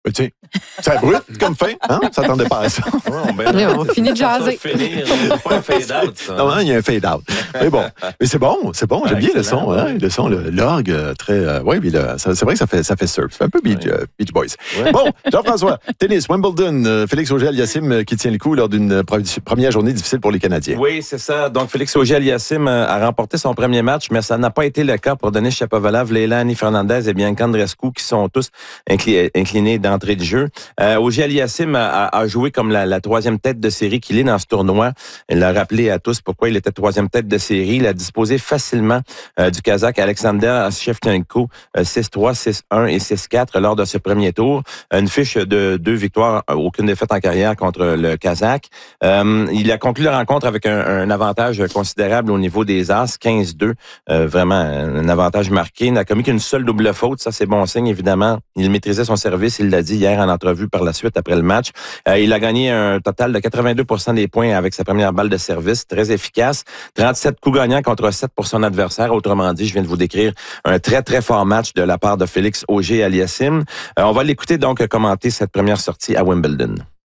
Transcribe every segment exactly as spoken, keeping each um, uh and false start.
Mais tiens, c'est brut comme fin, hein? On s'attendait pas à ça. Oh, ben, Allez, on finit de jaser. Finir, c'est pas un fade-out, ça. Non, hein, il y a un fade-out. Mais bon, mais c'est bon, c'est bon. J'aime Ouais, bien le excellent, son, ouais. hein, le son, le- l'orgue, euh, très... Euh, oui, puis le- ça- c'est vrai que ça fait, ça fait surf. Ça fait un peu Beach, Ouais. euh, Beach Boys. Ouais. Bon, Jean-François, tennis, Wimbledon, euh, Félix Auger-Aliassime euh, qui tient le coup lors d'une euh, pre- première journée difficile pour les Canadiens. Oui, c'est ça. Donc, Félix Auger-Aliassime euh, a remporté son premier match, mais ça n'a pas été le cas pour Denis Shapovalov, Leilani Fernandez et Bianca Andreescu, qui sont tous incli- inclinés d'entrée de jeu. Euh, Auger-Aliassime a, a joué comme la, la troisième tête de série qu'il est dans ce tournoi. Il a rappelé à tous pourquoi il était troisième tête de série. Il a disposé facilement euh, du Kazakh Alexander Shevchenko euh, six trois, six un et six quatre lors de ce premier tour. Une fiche de deux victoires, aucune défaite en carrière contre le Kazakh. Euh, il a conclu la rencontre avec un, un avantage considérable au niveau des As, quinze deux. Euh, vraiment un avantage marqué. Il n'a commis qu'une seule double faute. Ça, c'est bon signe, évidemment. Il maîtrisait son service. Il l'a dit hier en entrevue par la suite après le match. Euh, il a gagné un total de quatre-vingt-deux pour cent des points avec sa première balle de service. Très efficace. trente-sept coups gagnants contre sept pour son adversaire. Autrement dit, je viens de vous décrire un très, très fort match de la part de Félix Auger-Aliassime. Euh, on va l'écouter donc commenter cette première sortie à Wimbledon.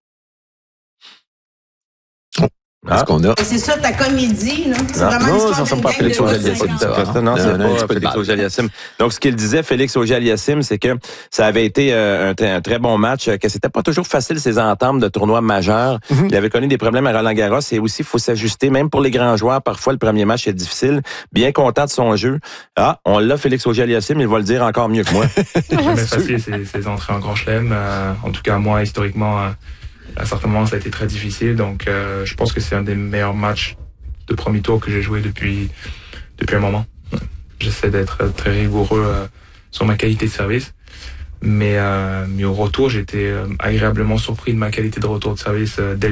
Qu'est-ce qu'on a? C'est ça ta comédie, là. C'est Non, vraiment non, l'histoire ça ressemble d'une pas à gang Félix de Auger-Aliassime, gars de ça. cinquante ans. Non, Non, c'est non, un petit pas peu de Félix balle. Auger-Aliassime. Donc, ce qu'il disait, Félix Auger-Aliassime, c'est que ça avait été euh, un, t- un très bon match, que c'était pas toujours facile ses entames de tournois majeurs. Mhm. Il avait connu des problèmes à Roland-Garros et aussi, il faut s'ajuster. Même pour les grands joueurs, parfois, le premier match est difficile. Bien content de son jeu. Ah, on l'a, Félix Auger-Aliassime, il va le dire encore mieux que moi. Jamais facile ces, ces entrées en Grand Chelem. Euh, en tout cas, moi, historiquement, euh, à certains moments, ça a été très difficile. Donc, euh, je pense que c'est un des meilleurs matchs de premier tour que j'ai joué depuis, depuis un moment. J'essaie d'être très rigoureux euh, sur ma qualité de service. Mais, euh, mais au retour, j'étais euh, agréablement surpris de ma qualité de retour de service euh, dès le